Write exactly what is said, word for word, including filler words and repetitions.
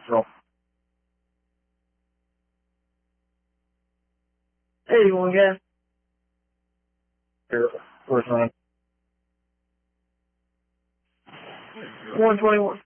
Roll. Hey, you want gas? Here, first line. one twenty-one.